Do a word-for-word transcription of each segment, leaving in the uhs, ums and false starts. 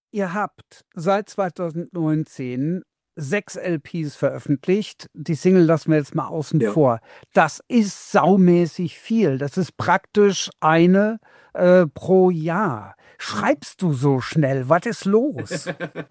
Ihr habt seit zwanzig neunzehn sechs L Ps veröffentlicht. Die Single lassen wir jetzt mal außen Ja. vor. Das ist saumäßig viel. Das ist praktisch eine äh, pro Jahr. Schreibst du so schnell? Was ist los?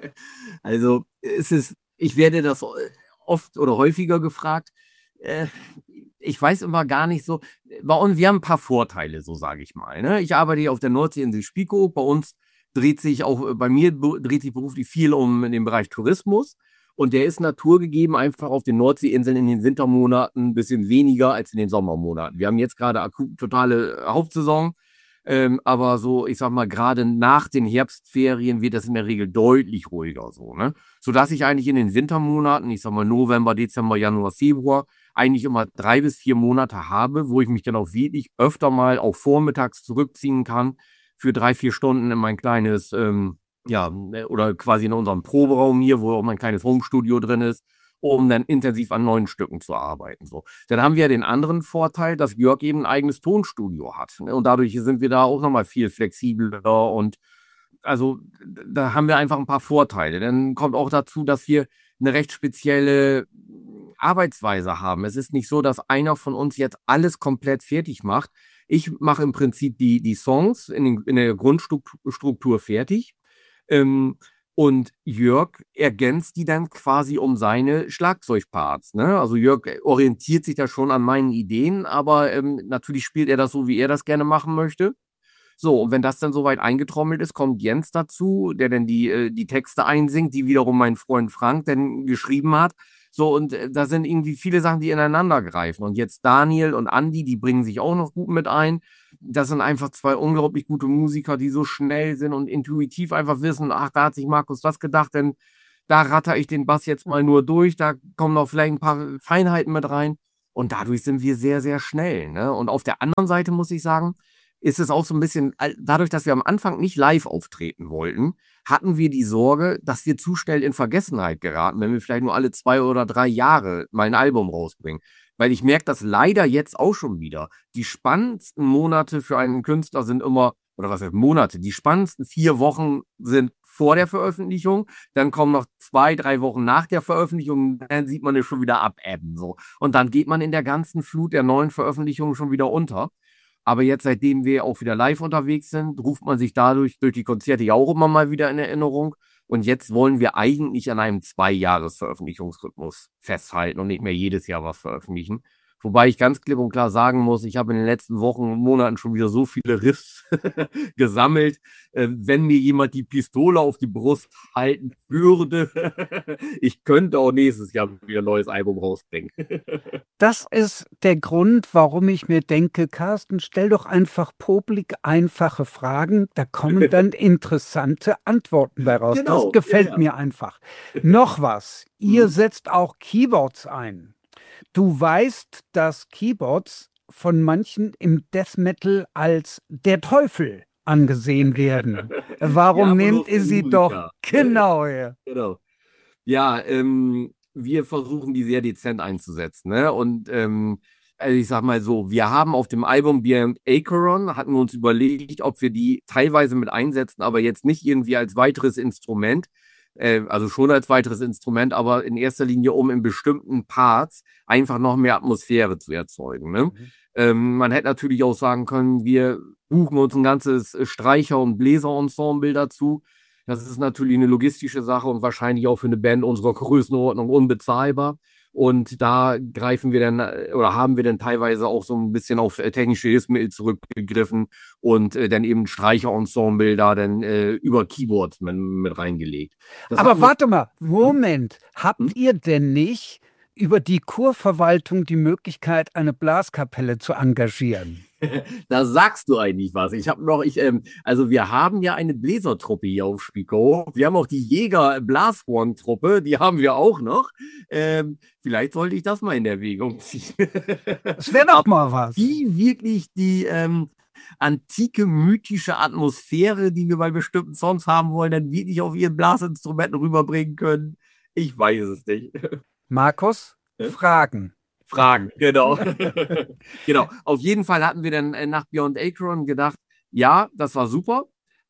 Also es ist, ich werde das oft oder häufiger gefragt. Äh, ich weiß immer gar nicht so. Bei uns, wir haben ein paar Vorteile, so sage ich mal. Ne? Ich arbeite hier auf der Nordseeinsel Spiekeroog. Bei uns dreht sich auch, bei mir dreht sich beruflich viel um den Bereich Tourismus. Und der ist naturgegeben einfach auf den Nordseeinseln in den Wintermonaten ein bisschen weniger als in den Sommermonaten. Wir haben jetzt gerade akut totale Hauptsaison. Ähm, aber so, ich sag mal, gerade nach den Herbstferien wird das in der Regel deutlich ruhiger so, ne? Sodass ich eigentlich in den Wintermonaten, ich sag mal November, Dezember, Januar, Februar, eigentlich immer drei bis vier Monate habe, wo ich mich dann auch wirklich öfter mal auch vormittags zurückziehen kann für drei, vier Stunden in mein kleines, ähm, ja, oder quasi in unserem Proberaum hier, wo auch mein kleines Homestudio drin ist, um dann intensiv an neuen Stücken zu arbeiten. So. Dann haben wir den anderen Vorteil, dass Jörg eben ein eigenes Tonstudio hat. Ne? Und dadurch sind wir da auch nochmal viel flexibler und also da haben wir einfach ein paar Vorteile. Dann kommt auch dazu, dass wir eine recht spezielle Arbeitsweise haben. Es ist nicht so, dass einer von uns jetzt alles komplett fertig macht. Ich mache im Prinzip die, die Songs in, den, in der Grundstruktur fertig. Ähm, und Jörg ergänzt die dann quasi um seine Schlagzeugparts. Ne? Also Jörg orientiert sich da schon an meinen Ideen, aber ähm, natürlich spielt er das so, wie er das gerne machen möchte. So, und wenn das dann soweit eingetrommelt ist, kommt Jens dazu, der dann die, äh, die Texte einsingt, die wiederum mein Freund Frank dann geschrieben hat. So, und äh, da sind irgendwie viele Sachen, die ineinander greifen. Und jetzt Daniel und Andi, die bringen sich auch noch gut mit ein. Das sind einfach zwei unglaublich gute Musiker, die so schnell sind und intuitiv einfach wissen, ach, da hat sich Markus das gedacht, denn da ratter ich den Bass jetzt mal nur durch, da kommen noch vielleicht ein paar Feinheiten mit rein. Und dadurch sind wir sehr, sehr schnell. Ne? Und auf der anderen Seite muss ich sagen, ist es auch so ein bisschen, dadurch, dass wir am Anfang nicht live auftreten wollten, hatten wir die Sorge, dass wir zu schnell in Vergessenheit geraten, wenn wir vielleicht nur alle zwei oder drei Jahre mal ein Album rausbringen. Weil ich merke das leider jetzt auch schon wieder. Die spannendsten Monate für einen Künstler sind immer, oder was heißt Monate, die spannendsten vier Wochen sind vor der Veröffentlichung, dann kommen noch zwei, drei Wochen nach der Veröffentlichung, dann sieht man es schon wieder abebben. So. Und dann geht man in der ganzen Flut der neuen Veröffentlichungen schon wieder unter. Aber jetzt, seitdem wir auch wieder live unterwegs sind, ruft man sich dadurch durch die Konzerte ja auch immer mal wieder in Erinnerung. Und jetzt wollen wir eigentlich an einem Zwei-Jahres-Veröffentlichungsrhythmus festhalten und nicht mehr jedes Jahr was veröffentlichen. Wobei ich ganz klipp und klar sagen muss, ich habe in den letzten Wochen und Monaten schon wieder so viele Riffs gesammelt. Äh, wenn mir jemand die Pistole auf die Brust halten würde, ich könnte auch nächstes Jahr wieder ein neues Album rausbringen. Das ist der Grund, warum ich mir denke, Carsten, stell doch einfach publik einfache Fragen, da kommen dann interessante Antworten bei raus. Das Genau, gefällt ja, ja. mir einfach. Noch was, ihr Mhm. setzt auch Keyboards ein. Du weißt, dass Keyboards von manchen im Death Metal als der Teufel angesehen werden. Warum nehmt ihr Diabolos sie doch Musica. genau her? Genau. Ja, ähm, wir versuchen die sehr dezent einzusetzen, ne? Und ähm, also ich sag mal so, wir haben auf dem Album Beyond Acheron, hatten wir uns überlegt, ob wir die teilweise mit einsetzen, aber jetzt nicht irgendwie als weiteres Instrument, äh, also schon als weiteres Instrument, aber in erster Linie, um in bestimmten Parts einfach noch mehr Atmosphäre zu erzeugen, ne? Mhm. Ähm, man hätte natürlich auch sagen können, wir buchen uns ein ganzes Streicher- und Bläserensemble dazu. Das ist natürlich eine logistische Sache und wahrscheinlich auch für eine Band unserer Größenordnung unbezahlbar. Und da greifen wir dann äh, oder haben wir dann teilweise auch so ein bisschen auf äh, technische Hilfsmittel zurückgegriffen und äh, dann eben Streicherensemble da dann äh, über Keyboards mit, mit reingelegt. Das Aber hatten wir. warte mal, Hm? Moment, Hm? habt ihr denn nicht über die Kurverwaltung die Möglichkeit, eine Blaskapelle zu engagieren? Da sagst du eigentlich was. Ich habe noch, ich, ähm, also wir haben ja eine Bläsertruppe hier auf Spiekeroog. Wir haben auch die Jäger-Blashorn-Truppe, die haben wir auch noch. Ähm, vielleicht sollte ich das mal in Erwägung ziehen. Das wäre doch Aber mal was. wie wirklich die ähm, antike, mythische Atmosphäre, die wir bei bestimmten Songs haben wollen, dann wirklich auf ihren Blasinstrumenten rüberbringen können, ich weiß es nicht. Markus, Fragen. Fragen, genau. Genau. Auf jeden Fall hatten wir dann äh, nach Beyond Acheron gedacht, ja, das war super,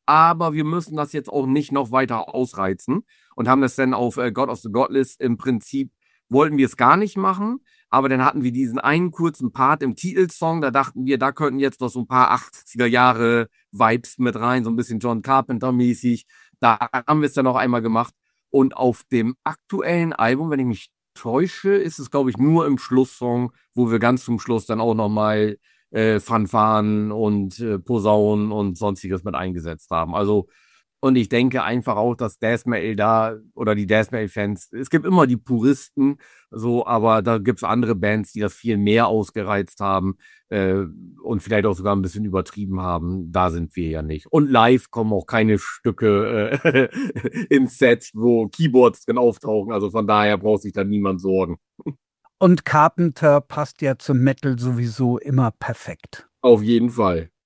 aber wir müssen das jetzt auch nicht noch weiter ausreizen und haben das dann auf äh, God of the Godless im Prinzip, wollten wir es gar nicht machen, aber dann hatten wir diesen einen kurzen Part im Titelsong, da dachten wir, da könnten jetzt noch so ein paar achtziger Jahre Vibes mit rein, so ein bisschen John Carpenter mäßig, da haben wir es dann noch einmal gemacht und auf dem aktuellen Album, wenn ich mich täusche, ist es glaube ich nur im Schlusssong, wo wir ganz zum Schluss dann auch nochmal äh, Fanfaren und äh, Posaunen und sonstiges mit eingesetzt haben. Also, und ich denke einfach auch, dass Death Metal da oder die Death Metal-Fans, es gibt immer die Puristen, so, aber da gibt es andere Bands, die das viel mehr ausgereizt haben äh, und vielleicht auch sogar ein bisschen übertrieben haben. Da sind wir ja nicht. Und live kommen auch keine Stücke äh, ins Set, wo Keyboards drin auftauchen. Also von daher braucht sich da niemand sorgen. Und Carpenter passt ja zum Metal sowieso immer perfekt. Auf jeden Fall.